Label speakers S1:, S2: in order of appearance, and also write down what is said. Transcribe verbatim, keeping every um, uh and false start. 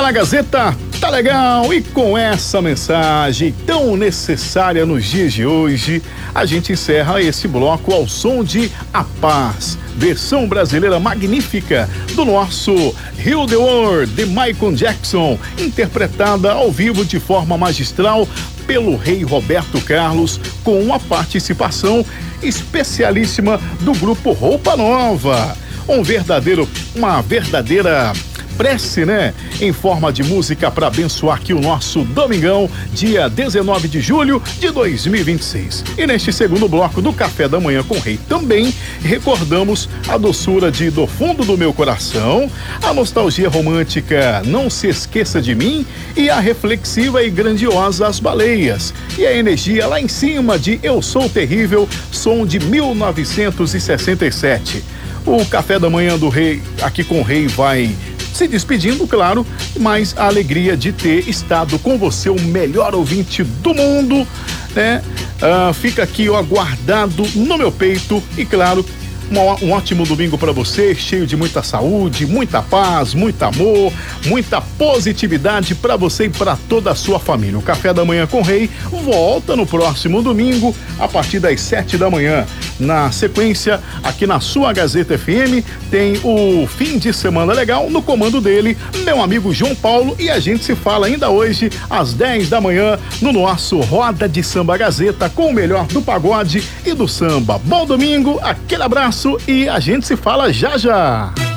S1: Tá na Gazeta, tá legal, e com essa mensagem tão necessária nos dias de hoje, a gente encerra esse bloco ao som de A Paz, versão brasileira magnífica do nosso Heal the World, de Michael Jackson, interpretada ao vivo de forma magistral pelo rei Roberto Carlos, com uma participação especialíssima do grupo Roupa Nova. Um verdadeiro, uma verdadeira prece, né? Em forma de música para abençoar aqui o nosso domingão, dia dezenove de julho de dois mil e vinte e seis. E neste segundo bloco do Café da Manhã com o Rei também recordamos a doçura de Do Fundo do Meu Coração, a nostalgia romântica Não Se Esqueça de Mim e a reflexiva e grandiosa As Baleias. E a energia lá em cima de Eu Sou Terrível, som de mil novecentos e sessenta e sete. O Café da Manhã do Rei, aqui com o Rei, vai se despedindo, claro, mas a alegria de ter estado com você, o melhor ouvinte do mundo, né? Ah, fica aqui ó, guardado no meu peito e, claro, um, um ótimo domingo para você, cheio de muita saúde, muita paz, muito amor, muita positividade para você e para toda a sua família. O Café da Manhã com o Rei volta no próximo domingo, a partir das sete da manhã. Na sequência, aqui na sua Gazeta F M, tem o Fim de Semana Legal, no comando dele, meu amigo João Paulo, e a gente se fala ainda hoje, às dez da manhã, no nosso Roda de Samba Gazeta, com o melhor do pagode e do samba. Bom domingo, aquele abraço e a gente se fala já já.